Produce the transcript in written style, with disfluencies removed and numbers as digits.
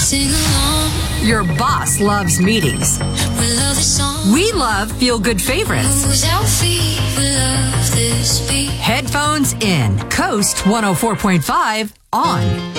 sing along. Your boss loves meetings. We love the song. We love feel-good favorites. Moves our feet. We love this beat. Headphones in. Coast 104.5 on.